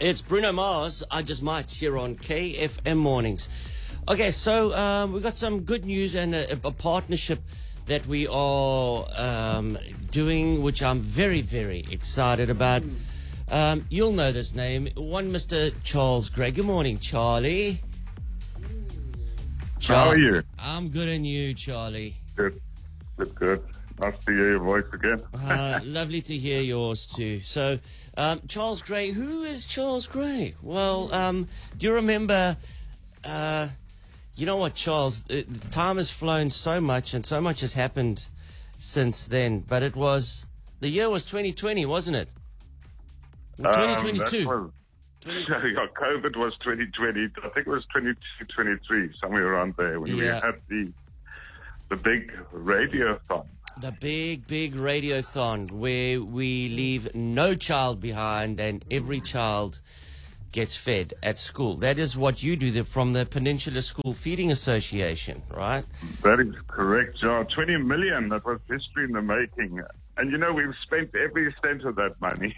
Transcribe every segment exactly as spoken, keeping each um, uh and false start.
It's Bruno Mars, I Just Might, here on K F M Mornings. Okay, so um, we've got some good news and a, a partnership that we are um, doing, which I'm very, very excited about. Um, you'll know this name, one Mister Charles Gray. Good morning, Charlie. Char- How are you? I'm good, and you, Charlie? Good, good, good. Nice to hear your voice again. uh, lovely to hear yours too. So, um, Charles Gray, who is Charles Gray? Well, um, do you remember, uh, you know what, Charles, uh, time has flown so much and so much has happened since then, but it was, the year was twenty twenty, wasn't it? twenty twenty-two. Um, was, yeah, COVID was twenty twenty. I think it was twenty-two, twenty-three, somewhere around there, when yeah. we had the the big radiothon. The big, big radiothon where we leave no child behind and every child gets fed at school. That is what you do the, from the Peninsula School Feeding Association, right? That is correct, John. twenty million, that was history in the making. And, you know, we've spent every cent of that money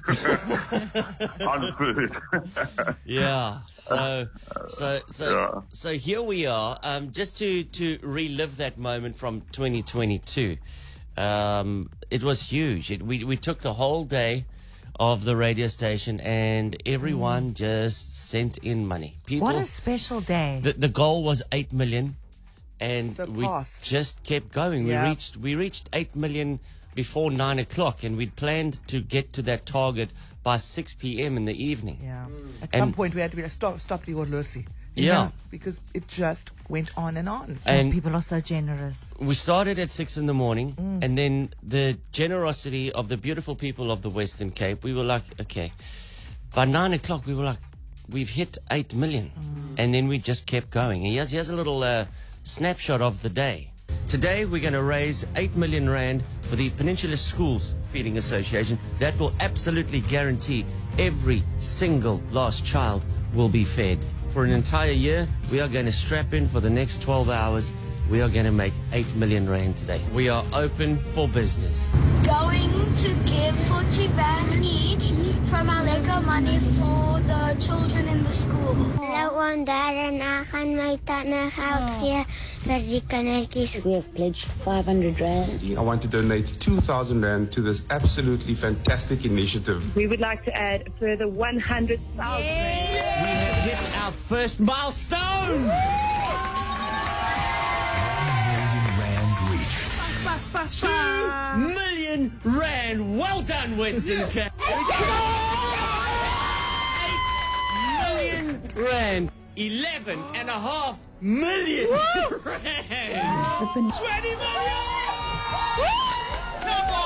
on food. yeah. So, so, so, yeah. so here we are. Um, just to, to relive that moment from twenty twenty-two. Um, it was huge. It, we, we took the whole day of the radio station and everyone mm. just sent in money. People, what a special day. The, the goal was eight million and Surpassed. we just kept going. Yeah. We reached, we reached eight million before nine o'clock, and we'd planned to get to that target by six p.m. in the evening. Yeah. Mm. At and some point, we had to be like, stop, stop the Orlosi. Yeah. Know, because it just went on and on. And oh, people are so generous. We started at six in the morning, mm. and then the generosity of the beautiful people of the Western Cape, we were like, okay. By nine o'clock, we were like, we've hit eight million. Mm. And then we just kept going. And here's, here's a little uh, snapshot of the day. Today, we're going to raise eight million rand for the Peninsula Schools Feeding Association. That will absolutely guarantee every single last child will be fed. For an entire year, we are going to strap in for the next twelve hours. We are going to make eight million rand today. We are open for business. Going to give forty rand each from our Lego money for the children in the school. We have pledged five hundred rand. I want to donate two thousand rand to this absolutely fantastic initiative. We would like to add a further one hundred thousand rand. We have hit our first milestone! Two million rand. Well done, Western Cape. Eight million rand. Eleven and a half million rand. Twenty million. Come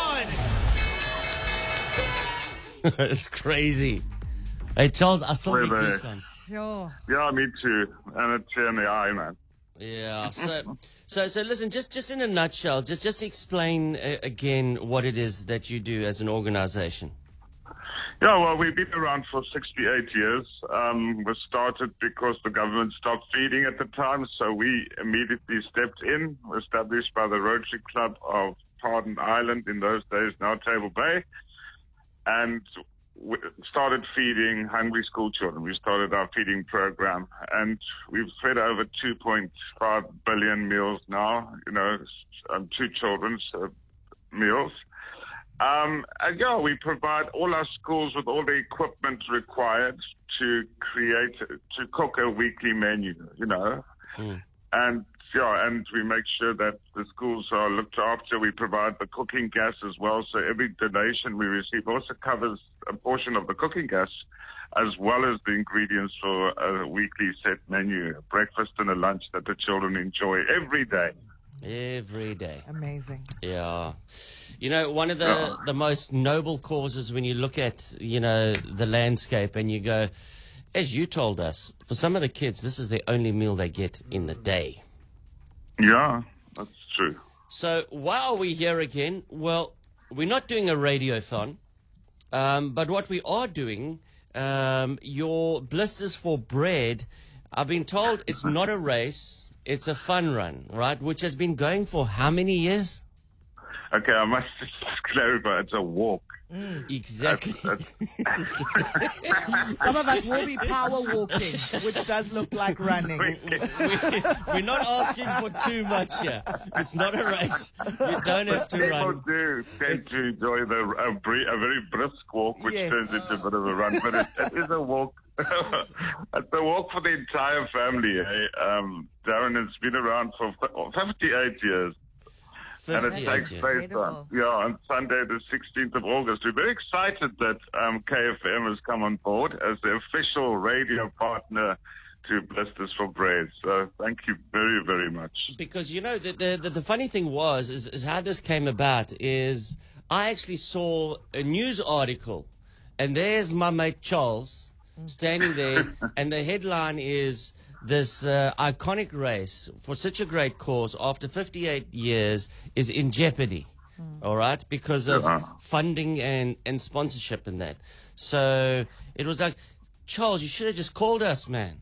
on. It's crazy. Hey, Charles, I still need goosebumps. Sure. Yeah, me too. And a tear in the eye, man. Yeah. So, so, so listen. Just, just in a nutshell, just, just explain uh, again what it is that you do as an organization. Yeah, well, we've been around for sixty-eight years. Um, we started because the government stopped feeding at the time, so we immediately stepped in. We're established by the Rotary Club of Pardon Island, in those days now Table Bay, and we started feeding hungry school children. We started our feeding program, and we've fed over two point five billion meals now, you know, um, two children's uh, meals. Um, and yeah, we provide all our schools with all the equipment required to create, to cook a weekly menu, you know. Mm. And yeah, and we make sure that the schools are looked after. We provide the cooking gas as well. So every donation we receive also covers a portion of the cooking gas, as well as the ingredients for a weekly set menu, a breakfast and a lunch that the children enjoy every day. Every day. Amazing. Yeah. You know, one of the, yeah. the most noble causes when you look at, you know, the landscape and you go, as you told us, for some of the kids, this is the only meal they get in the day. Yeah, that's true. So why are we here again? Well, we're not doing a radiothon, um, but what we are doing, um, your Blisters for Bread, I've been told it's not a race, it's a fun run, right? Which has been going for how many years? Okay, I must just clarify, it's a walk. Exactly. That's- that's- Some of us will be power walking, which does look like running. We're not asking for too much here. It's not a race. You don't have to People run. do tend to enjoy the a, bri- a very brisk walk, which Yes. turns into a bit of a run, but it, it is a walk. It's a walk for the entire family. Eh? Um, Darren, it's been around for fifty-eight years. And it fifty-eight takes years. place Incredible. on, yeah, on Sunday, the sixteenth of August. We're very excited that um, K F M has come on board as the official radio partner to Blisters for Bread. So thank you very, very much. Because, you know, the, the, the, the funny thing was, is, is how this came about is I actually saw a news article, and there's my mate Charles standing there, and the headline is, this uh, iconic race for such a great cause after fifty-eight years is in jeopardy, all right, because of Yeah. funding and, and sponsorship and that. So it was like, Charles, you should have just called us, man.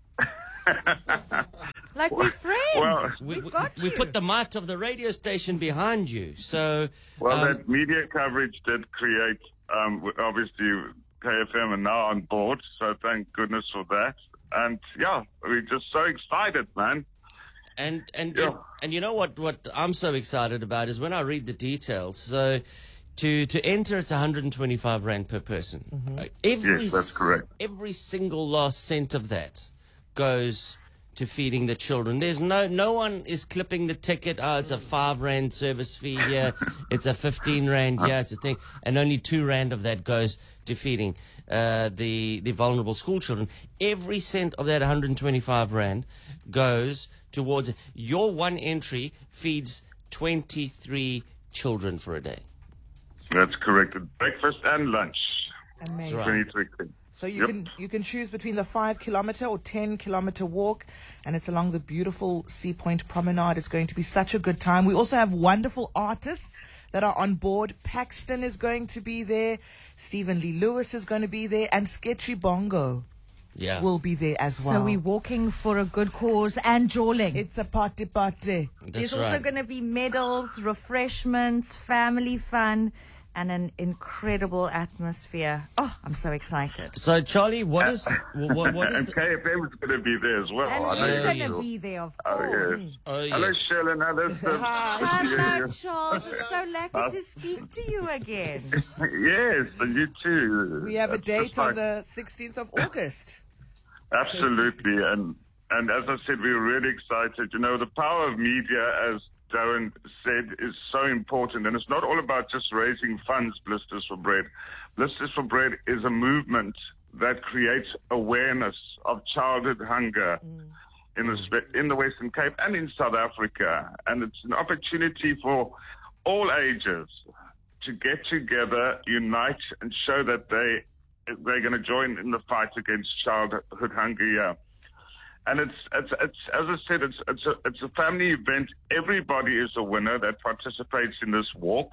Like we're friends. Well- We, We've we, got we you. put the might of the radio station behind you. So, Well, um, that media coverage did create, um, obviously, K F M are now on board, so thank goodness for that. And, yeah, we're just so excited, man. and and, Yeah. and and you know what what I'm so excited about is when I read the details. So to to enter it's one hundred twenty-five rand per person. Uh, every Yes, that's correct. s- Every single last cent of that goes to feeding the children. There's no no one is clipping the ticket. Oh, it's a five rand service fee here. It's a fifteen rand here. It's a thing, and only two rand of that goes to feeding uh, the the vulnerable school children. Every cent of that one hundred twenty-five rand goes towards your one entry feeds twenty-three children for a day. That's correct. Breakfast and lunch. Amazing. right. twenty-three. So you Yep. can you can choose between the five kilometer or ten kilometer walk, and it's along the beautiful Sea Point Promenade. It's going to be such a good time. We also have wonderful artists that are on board. Paxton is going to be there. Stephen Lee Lewis is going to be there, and Sketchy Bongo Yeah. will be there as well. So we're walking for a good cause and jawling. It's a party party. That's There's also right. going to be medals, refreshments, family fun, and an incredible atmosphere. Oh, I'm so excited. So Charlie, what is what, what is And the, K F M is going to be there as well. And I know you're you going to will. be there, of Oh, course. yes. oh Hello, yes. Shirley. Hello, Steph. Hello, Charles. It's so lucky to speak to you again. Yes, and you too. We have a That's date just on like- the sixteenth of August. Absolutely, and and as I said, we're really excited. You know, the power of media, as Darren said, is so important, and it's not all about just raising funds. Blisters for Bread, Blisters for Bread is a movement that creates awareness of childhood hunger in the spe- in the Western Cape and in South Africa, and it's an opportunity for all ages to get together, unite, and show that they they're going to join in the fight against childhood hunger. Yeah. And it's, it's, it's, as I said, it's, it's a, it's a family event. Everybody is a winner that participates in this walk.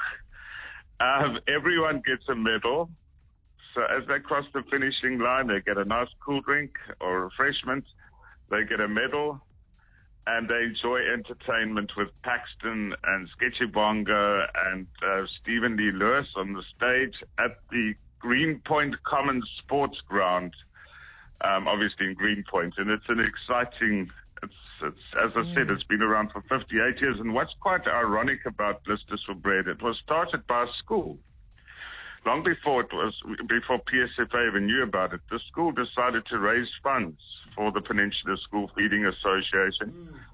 Um, everyone gets a medal. So as they cross the finishing line, they get a nice cool drink or refreshment. They get a medal and they enjoy entertainment with Paxton and Sketchy Bongo and uh, Stephen Lee Lewis on the stage at the Greenpoint Commons Sports Ground. Um, obviously in Greenpoint, and it's an exciting, it's, it's, as I said, it's been around for fifty-eight years, and what's quite ironic about Blisters for Bread, it was started by a school. Long before it was, before P S F A even knew about it, the school decided to raise funds for the Peninsula School Feeding Association,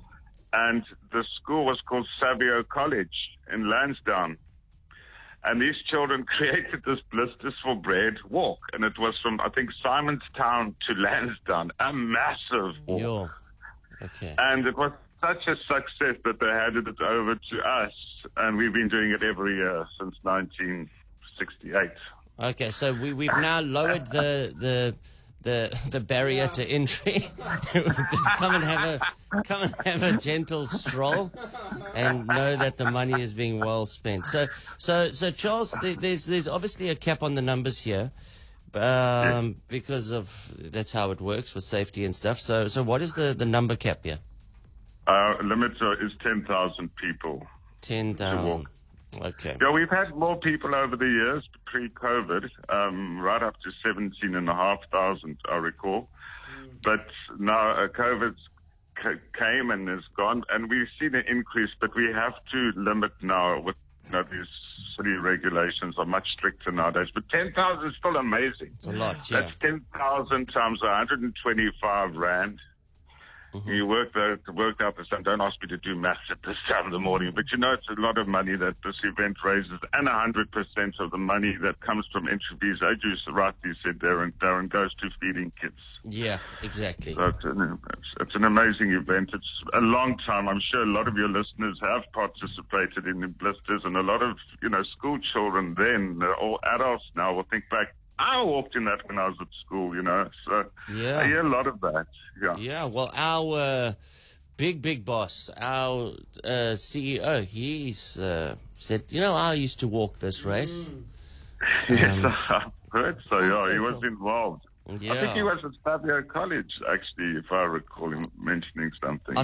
and the school was called Savio College in Lansdowne. And these children created this Blisters for Bread walk. And it was from, I think, Simonstown to Lansdowne, a massive walk. Yo. Okay. And it was such a success that they handed it over to us. And we've been doing it every year since nineteen sixty-eight. Okay, so we we've now lowered the the the the barrier to entry. Just come and have a come and have a gentle stroll, and know that the money is being well spent. So so so Charles, there, there's there's obviously a cap on the numbers here, um, because of that's how it works with safety and stuff. So so what is the the number cap here? Our limit is ten thousand people. Ten thousand. Okay. Yeah, we've had more people over the years, pre-COVID, um, right up to seventeen and a half thousand, I recall. But now uh, COVID c- came and is gone, and we've seen an increase, but we have to limit now with, you know, these city regulations are much stricter nowadays. But ten thousand is still amazing. It's a lot, yeah. That's ten thousand times one hundred twenty-five rand. Mm-hmm. You work the worked out the sum. Don't ask me to do maths at this time of the morning, but you know it's a lot of money that this event raises, and one hundred percent of the money that comes from entry fees, as you rightly said, Darren, Darren, goes to feeding kids. Yeah, exactly. So it's, an, it's, it's an amazing event. It's a long time. I'm sure a lot of your listeners have participated in the blisters, and a lot of, you know, school children then, they're all adults now, will think back, I walked in that when I was at school, you know. So Yeah. I hear a lot of that. Yeah. Yeah, well, our uh, big, big boss, our uh, C E O, he's uh, said, you know, I used to walk this race. Yes, I've heard so. Yeah, he was involved. Yeah. I think he was at Stabio College, actually, if I recall him mentioning something.